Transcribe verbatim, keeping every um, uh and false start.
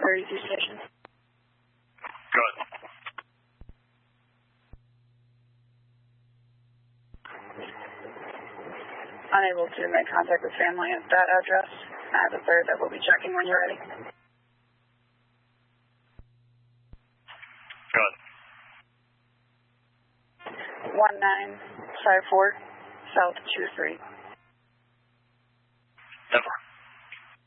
thirty-two station. Good. Unable to make contact with family at that address. I have a third that will be checking when you're ready. Good. one nine five four South two three. Denver.